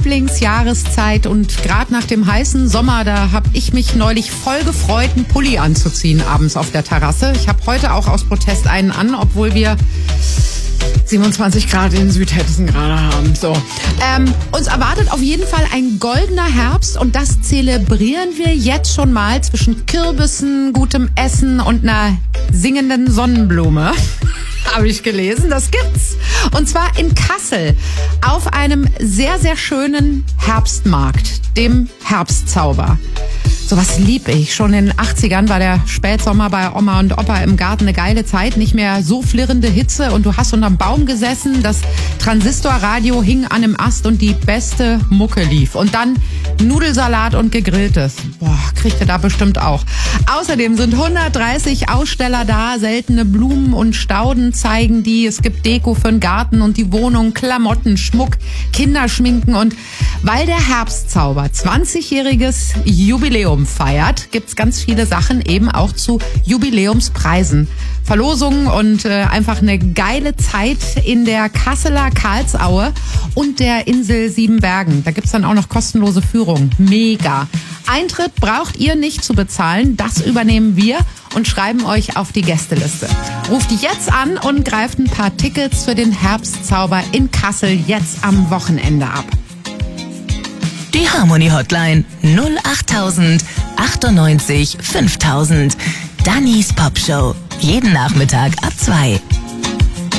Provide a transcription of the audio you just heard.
Lieblingsjahreszeit und gerade nach dem heißen Sommer, da habe ich mich neulich voll gefreut, einen Pulli anzuziehen abends auf der Terrasse. Ich habe heute auch aus Protest einen an, obwohl wir 27 Grad in Südhessen gerade haben. So. Uns erwartet auf jeden Fall ein goldener Herbst und das zelebrieren wir jetzt schon mal zwischen Kürbissen, gutem Essen und einer singenden Sonnenblume. Habe ich gelesen, das gibt's. Und zwar in Kassel auf einem sehr, sehr schönen Herbstmarkt, dem Herbstzauber. Sowas lieb ich. Schon in den 80ern war der Spätsommer bei Oma und Opa im Garten eine geile Zeit. Nicht mehr so flirrende Hitze und du hast unterm Baum gesessen. Das Transistorradio hing an einem Ast und die beste Mucke lief. Und dann Nudelsalat und Gegrilltes. Boah, kriegt ihr da bestimmt auch. Außerdem sind 130 Aussteller da. Seltene Blumen und Stauden zeigen die. Es gibt Deko für den Garten und die Wohnung, Klamotten, Schmuck, Kinderschminken. Und weil der Herbstzauber 20-jähriges Jubiläum feiert, gibt's ganz viele Sachen eben auch zu Jubiläumspreisen. Verlosungen und einfach eine geile Zeit in der Kasseler Karlsaue und der Insel Siebenbergen. Da gibt's dann auch noch kostenlose Führung. Mega. Eintritt braucht ihr nicht zu bezahlen. Das übernehmen wir und schreiben euch auf die Gästeliste. Ruft jetzt an und greift ein paar Tickets für den Herbstzauber in Kassel jetzt am Wochenende ab. Die Harmony Hotline 08000 98 5000. Dannys Popshow. Jeden Nachmittag ab 2.